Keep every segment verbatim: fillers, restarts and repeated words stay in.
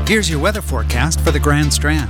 Here's your weather forecast for the Grand Strand.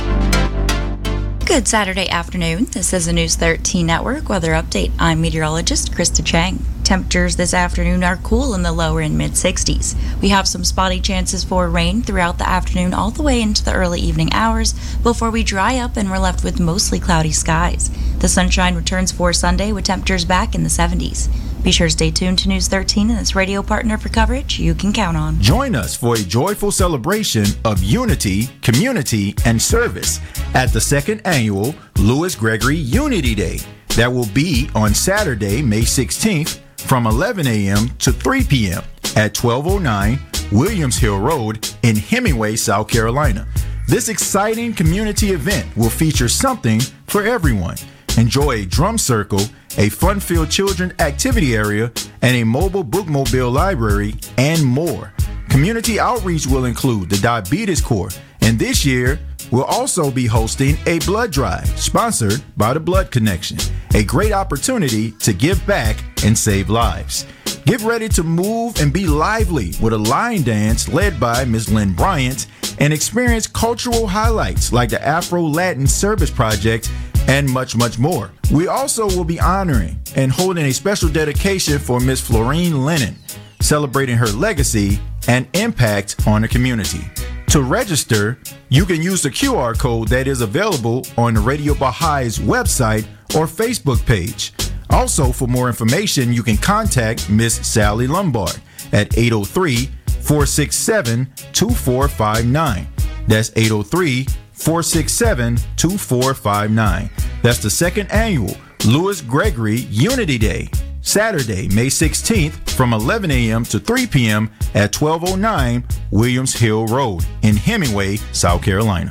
Good Saturday afternoon. This is a News thirteen Network weather update. I'm meteorologist Krista Chang. Temperatures this afternoon are cool in the lower and mid sixties. We have some spotty chances for rain throughout the afternoon all the way into the early evening hours before we dry up and we're left with mostly cloudy skies. The sunshine returns for Sunday with temperatures back in the seventies. Be sure to stay tuned to News thirteen and its radio partner for coverage you can count on. Join us for a joyful celebration of unity, community, and service at the second annual Lewis Gregory Unity Day. That will be on Saturday, May sixteenth from eleven a.m. to three p.m. at twelve oh nine Williams Hill Road in Hemingway, South Carolina. This exciting community event will feature something for everyone. Enjoy a drum circle, a fun-filled children activity area, and a mobile bookmobile library, and more. Community outreach will include the Diabetes Corps, and this year we'll also be hosting a blood drive sponsored by the Blood Connection, a great opportunity to give back and save lives. Get ready to move and be lively with a line dance led by Miz Lynn Bryant and experience cultural highlights like the Afro-Latin Service Project and much, much more. We also will be honoring and holding a special dedication for Miss Florine Lennon, celebrating her legacy and impact on the community. To register, you can use the Q R code that is available on the Radio Bahai's website or Facebook page. Also, for more information, you can contact Miss Sally Lombard at eight oh three, four six seven, two four five nine. That's eight oh three, four six seven, two four five nine. That's the second annual Lewis Gregory Unity Day, Saturday, May sixteenth from eleven a.m. to three p.m. at twelve oh nine Williams Hill Road in Hemingway, South Carolina.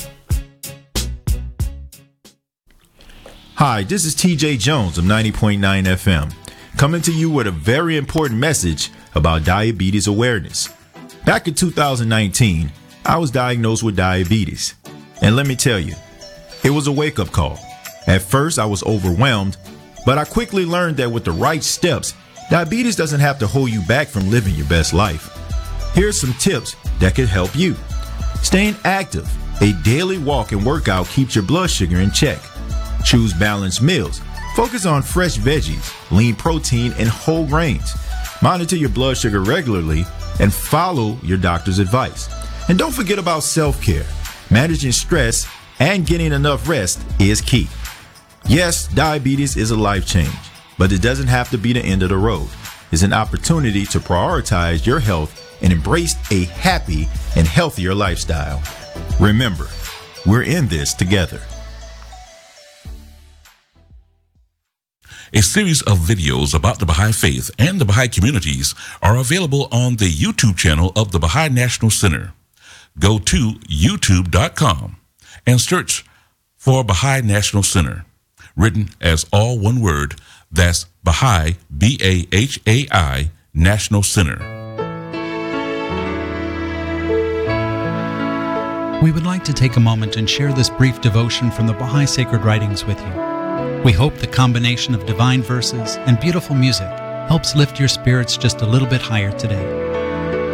Hi, this is T J Jones of ninety point nine F M, coming to you with a very important message about diabetes awareness. Back in two thousand nineteen, I was diagnosed with diabetes. And let me tell you, it was a wake-up call. At first, I was overwhelmed, but I quickly learned that with the right steps, diabetes doesn't have to hold you back from living your best life. Here's some tips that could help you. Staying active. A daily walk and workout keeps your blood sugar in check. Choose balanced meals. Focus on fresh veggies, lean protein, and whole grains. Monitor your blood sugar regularly and follow your doctor's advice. And don't forget about self-care. Managing stress and getting enough rest is key. Yes, diabetes is a life change, but it doesn't have to be the end of the road. It's an opportunity to prioritize your health and embrace a happy and healthier lifestyle. Remember, we're in this together. A series of videos about the Baha'i Faith and the Baha'i communities are available on the YouTube channel of the Baha'i National Center. Go to youtube dot com and search for Baha'i National Center, written as all one word. That's Baha'i, B A H A I, National Center. We would like to take a moment and share this brief devotion from the Baha'i Sacred Writings with you. We hope the combination of divine verses and beautiful music helps lift your spirits just a little bit higher today.